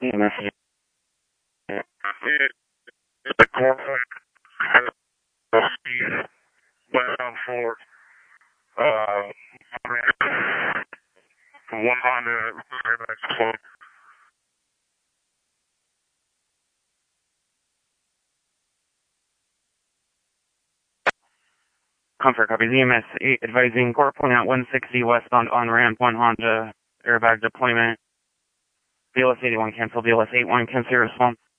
EMS. The corporate has the speed bound for from 100 club. Comfort copies. EMS 8 advising core point at 160 westbound on ramp 1 Honda airbag deployment. BLS 81 cancel. BLS 81 cancel your response.